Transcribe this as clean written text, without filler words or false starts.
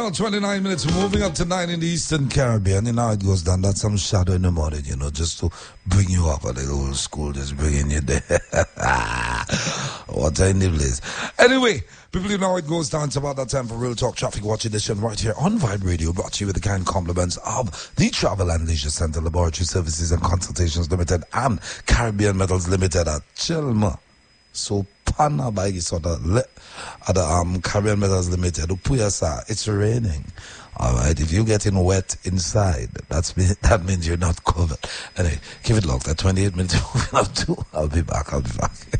29 minutes, moving up to 9 in the Eastern Caribbean. You know how it goes down. That's some shadow in the morning, you know, just to bring you up at the old school, just bringing you there. What a place. Anyway, people, you know how it goes down. It's about that time for Real Talk Traffic Watch Edition right here on Vibe Radio, brought to you with the kind compliments of the Travel and Leisure Center, Laboratory Services and Consultations Limited, and Caribbean Metals Limited at Chilma. So pana by sort of Caribbean Metals Limited. It's raining. All right, if you're getting wet inside, that means you're not covered. Anyway, keep it locked. At 28 minutes moving up to. I'll be back.